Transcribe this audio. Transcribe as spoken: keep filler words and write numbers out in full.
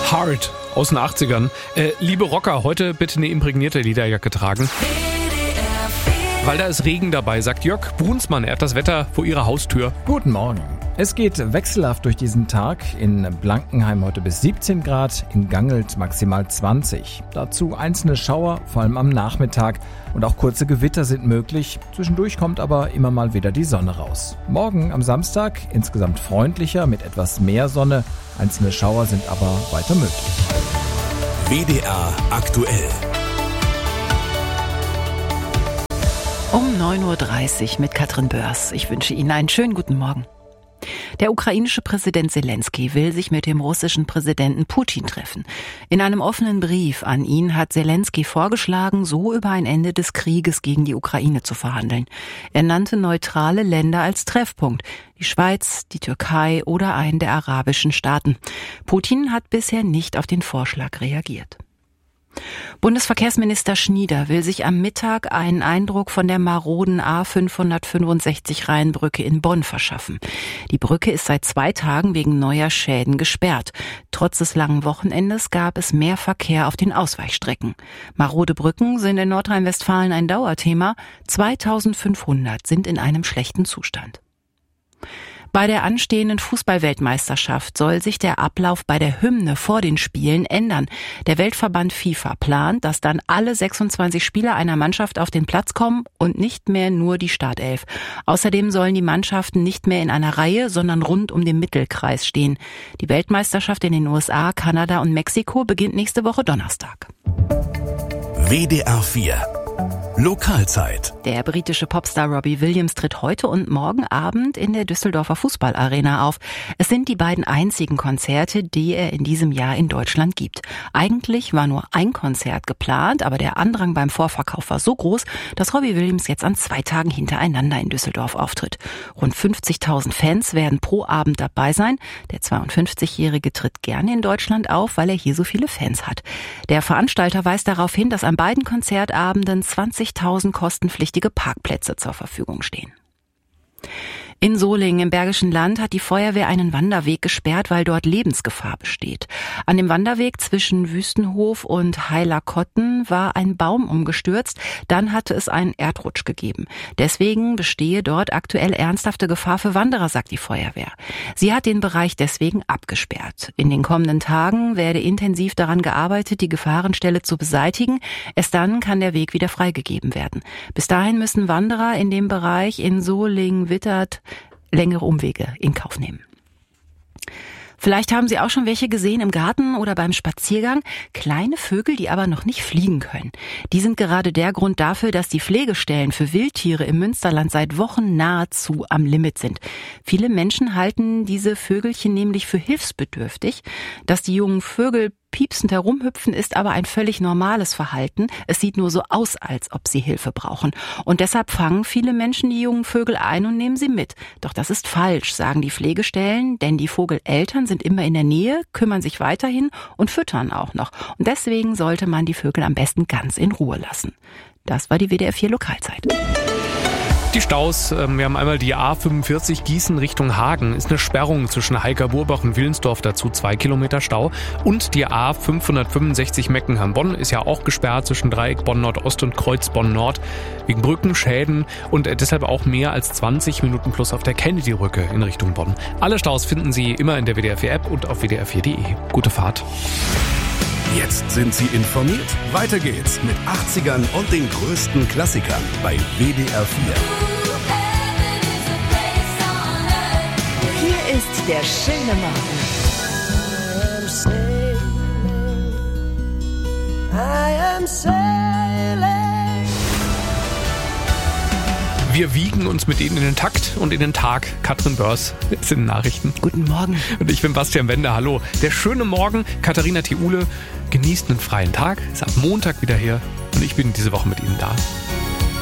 Hard aus den achtzigern. Äh, liebe Rocker, heute bitte eine imprägnierte Lederjacke tragen. Weil da ist Regen dabei, sagt Jörg Brunsmann. Er hat das Wetter vor ihrer Haustür. Guten Morgen. Es geht wechselhaft durch diesen Tag. In Blankenheim heute bis siebzehn Grad, in Gangelt maximal zwanzig. Dazu einzelne Schauer, vor allem am Nachmittag. Und auch kurze Gewitter sind möglich. Zwischendurch kommt aber immer mal wieder die Sonne raus. Morgen am Samstag insgesamt freundlicher mit etwas mehr Sonne. Einzelne Schauer sind aber weiter möglich. W D R aktuell. Um neun Uhr dreißig mit Katrin Börs. Ich wünsche Ihnen einen schönen guten Morgen. Der ukrainische Präsident Zelensky will sich mit dem russischen Präsidenten Putin treffen. In einem offenen Brief an ihn hat Zelensky vorgeschlagen, so über ein Ende des Krieges gegen die Ukraine zu verhandeln. Er nannte neutrale Länder als Treffpunkt, die Schweiz, die Türkei oder einen der arabischen Staaten. Putin hat bisher nicht auf den Vorschlag reagiert. Bundesverkehrsminister Schnieder will sich am Mittag einen Eindruck von der maroden A fünfhundertfünfundsechzig Rheinbrücke in Bonn verschaffen. Die Brücke ist seit zwei Tagen wegen neuer Schäden gesperrt. Trotz des langen Wochenendes gab es mehr Verkehr auf den Ausweichstrecken. Marode Brücken sind in Nordrhein-Westfalen ein Dauerthema. zweitausendfünfhundert sind in einem schlechten Zustand. Bei der anstehenden Fußball-Weltmeisterschaft soll sich der Ablauf bei der Hymne vor den Spielen ändern. Der Weltverband FIFA plant, dass dann alle sechsundzwanzig Spieler einer Mannschaft auf den Platz kommen und nicht mehr nur die Startelf. Außerdem sollen die Mannschaften nicht mehr in einer Reihe, sondern rund um den Mittelkreis stehen. Die Weltmeisterschaft in den U S A, Kanada und Mexiko beginnt nächste Woche Donnerstag. W D R vier Lokalzeit. Der britische Popstar Robbie Williams tritt heute und morgen Abend in der Düsseldorfer Fußballarena auf. Es sind die beiden einzigen Konzerte, die er in diesem Jahr in Deutschland gibt. Eigentlich war nur ein Konzert geplant, aber der Andrang beim Vorverkauf war so groß, dass Robbie Williams jetzt an zwei Tagen hintereinander in Düsseldorf auftritt. Rund fünfzigtausend Fans werden pro Abend dabei sein. Der zweiundfünfzigjährige tritt gerne in Deutschland auf, weil er hier so viele Fans hat. Der Veranstalter weist darauf hin, dass an beiden Konzertabenden zwanzigtausend kostenpflichtige Parkplätze zur Verfügung stehen. In Solingen im Bergischen Land hat die Feuerwehr einen Wanderweg gesperrt, weil dort Lebensgefahr besteht. An dem Wanderweg zwischen Wüstenhof und Heilerkotten war ein Baum umgestürzt, dann hatte es einen Erdrutsch gegeben. Deswegen bestehe dort aktuell ernsthafte Gefahr für Wanderer, sagt die Feuerwehr. Sie hat den Bereich deswegen abgesperrt. In den kommenden Tagen werde intensiv daran gearbeitet, die Gefahrenstelle zu beseitigen. Erst dann kann der Weg wieder freigegeben werden. Bis dahin müssen Wanderer in dem Bereich in Solingen-Wittert längere Umwege in Kauf nehmen. Vielleicht haben Sie auch schon welche gesehen im Garten oder beim Spaziergang. Kleine Vögel, die aber noch nicht fliegen können. Die sind gerade der Grund dafür, dass die Pflegestellen für Wildtiere im Münsterland seit Wochen nahezu am Limit sind. Viele Menschen halten diese Vögelchen nämlich für hilfsbedürftig. Dass die jungen Vögel piepsend herumhüpfen, ist aber ein völlig normales Verhalten. Es sieht nur so aus, als ob sie Hilfe brauchen. Und deshalb fangen viele Menschen die jungen Vögel ein und nehmen sie mit. Doch das ist falsch, sagen die Pflegestellen, denn die Vogeleltern sind immer in der Nähe, kümmern sich weiterhin und füttern auch noch. Und deswegen sollte man die Vögel am besten ganz in Ruhe lassen. Das war die W D R vier Lokalzeit. Die Staus, wir haben einmal die A fünfundvierzig Gießen Richtung Hagen, ist eine Sperrung zwischen Heika-Burbach und Willensdorf, dazu zwei Kilometer Stau. Und die A fünfhundertfünfundsechzig Meckenheim-Bonn ist ja auch gesperrt zwischen Dreieck Bonn-Nordost und Kreuz Bonn-Nord wegen Brückenschäden und deshalb auch mehr als zwanzig Minuten plus auf der Kennedy-Brücke in Richtung Bonn. Alle Staus finden Sie immer in der W D R vier App und auf w d r vier punkt de. Gute Fahrt. Jetzt sind Sie informiert. Weiter geht's mit achtzigern und den größten Klassikern bei W D R vier. Hier ist der schöne Morgen. I am sailing. Wir wiegen uns mit Ihnen in den Takt und in den Tag. Katrin Börs ist in den Nachrichten. Guten Morgen. Und ich bin Bastian Wender. Hallo. Der schöne Morgen. Katharina Thiule genießt einen freien Tag. Ist ab Montag wieder hier. Und ich bin diese Woche mit Ihnen da.